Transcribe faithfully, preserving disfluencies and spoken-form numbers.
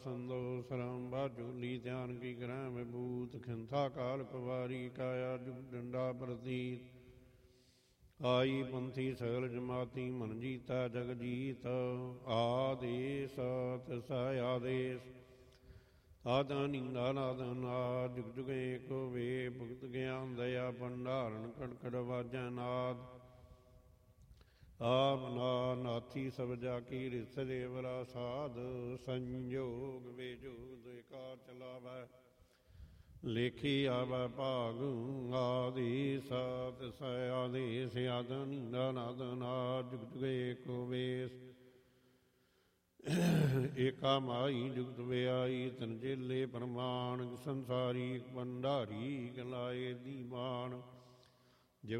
ਸੰਦੋ ਸਰਮ ਬਾਝੂਲੀ ਧਿਆਨ ਕੀ ਗ੍ਰਹਿ ਮੈਂ ਬੂਤ ਖਿੰਥਾ ਕਾਲ ਕੁਵਾਰੀ ਕਾਇਆ ਜੁਗ ਡੰਡਾ ਪ੍ਰਤੀਤ ਆਈ ਪੰਥੀ ਸਗਲ ਜਮਾਤੀ ਮਨ ਜੀਤਾ ਜਗ ਜੀਤ ਆਦੇਸ ਤਿਸ ਆਦੇਸ ਆਦਾ ਨਿੰਦਾ ਨਾਦਾ ਨਾਦ ਜੁਗ ਜੁਗ ਏਕੋ ਵੇ ਭੁਗਤ ਗਿਆਨ ਦਇਆ ਭੰਡਾਰਨ ਕੜਕੜ ਵਾਜੈ ਨਾਦ ਆਪ ਨਾ ਨਾਥੀ ਸਭ ਜਾ ਕੀ ਰਿਸ ਰੇਵਰਾ ਸਾਧ ਸੰਜੋਗ ਵੇਜੋਗ ਦੁਇਕਾਰ ਚਲਾਵੈ ਲੇਖੀ ਆਵੈ ਭਾਗ ਆਦੇਸ ਤਿਸ ਆਦੇਸ ਆਦਾ ਨਿੰਦਾ ਨਾਦਾ ਨਾਦ ਜੁਗ ਜੁਗ ਏਕੋ ਵੇਸ ਏਕਾ ਮਾਈ ਜੁਗਤ ਵਿਆਈ ਤਨ ਜੇਲੇ ਪ੍ਰਮਾਣ ਸੰਸਾਰੀ ਭੰਡਾਰੀ ਗਲਾਏ ਦੀਵਾਨ